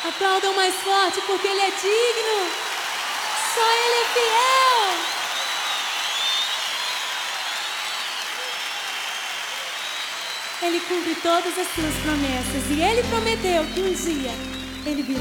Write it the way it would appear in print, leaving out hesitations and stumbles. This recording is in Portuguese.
Aplaudam mais forte porque Ele é digno. Só Ele é fiel. Ele cumpre todas as suas promessas. E Ele prometeu que um dia Ele virá.